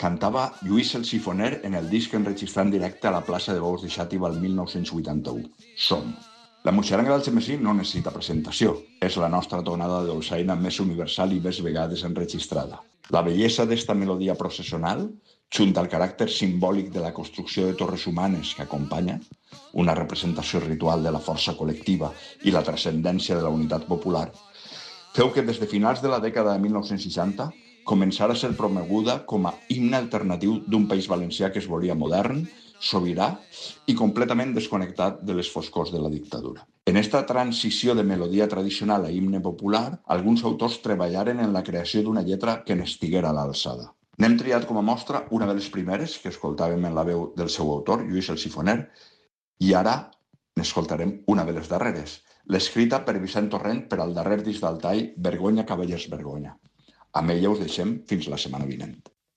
cantava Lluís el Sifoner en el disc enregistrat en directe a la plaça de Bous de Xàtiva el 1981. Som. La Muixeranga del Xemesí no necessita presentació. És la nostra tonada de dolçaina més universal i més vegades enregistrada. La bellesa d'esta melodia processional, junt al caràcter simbòlic de la construcció de torres humanes que acompanya, una representació ritual de la força col·lectiva i la transcendència de la unitat popular, feu que des de finals de la dècada de 1960 començara a ser promoguda com a himne alternatiu d'un país valencià que es volia modern, sobirà i completament desconnectat de les foscors de la dictadura. En esta transició de melodia tradicional a himne popular, alguns autors treballaren en la creació d'una lletra que n'estiguera a l'alçada. N'hem triat com a mostra una de les primeres, que escoltàvem en la veu del seu autor, Lluís el Sifoner, i ara n'escoltarem una de les darreres, l'escrita per Vicent Torrent per al darrer disc del tall Vergonya, cavallers, vergonya. Amb ella us deixem fins la setmana vinent.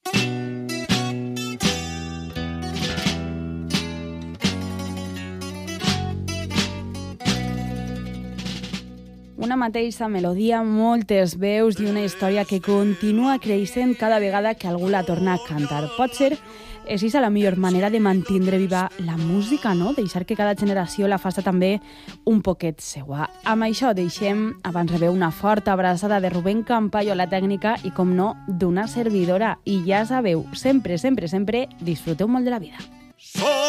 Una mateixa melodia, moltes veus i una història que continua creixent cada vegada que algú la torna a cantar. Pot ser és la millor manera de mantindre viva la música, no? Deixar que cada generació la faça també un poquet seua. Amb això deixem, abans rebeu una forta abraçada de Rubén Campayo a la tècnica i, com no, d'una servidora. I ja sabeu, sempre, sempre, sempre disfruteu molt de la vida.